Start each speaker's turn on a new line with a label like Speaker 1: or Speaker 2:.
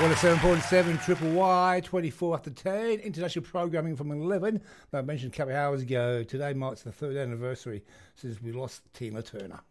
Speaker 1: 107.7 Triple Y, 24 after 10, international programming from 11. I mentioned a couple of hours ago, today marks the third anniversary since we lost Tina Turner.